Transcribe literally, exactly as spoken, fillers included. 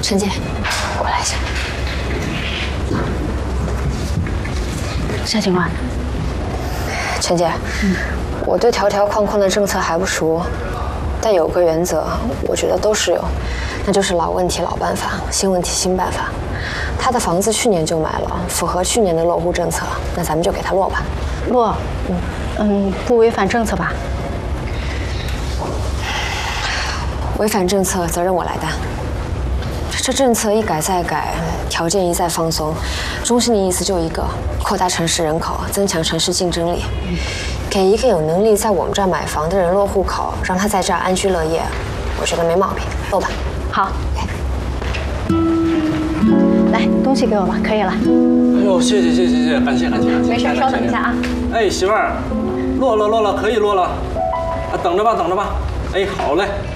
陈姐，过来一下。 啥情况？ 陈姐，嗯，我对条条框框的政策还不熟，但有个原则，我觉得都适用，那就是老问题老办法，新问题新办法。他的房子去年就买了，符合去年的落户政策，那咱们就给他落吧。 落，嗯嗯，不违反政策吧？ 违反政策，责任我来担。这政策一改再改，条件一再放松，中心的意思就一个：扩大城市人口，增强城市竞争力，给一个有能力在我们这儿买房的人落户口，让他在这儿安居乐业，我觉得没毛病。落吧。 好。来，东西给我吧，可以了。 哎呦，谢谢谢谢谢谢，感谢感谢感谢。 没事，稍等一下啊。 哎，媳妇儿，落了落了，可以落了，啊，等着吧等着吧。哎，好嘞。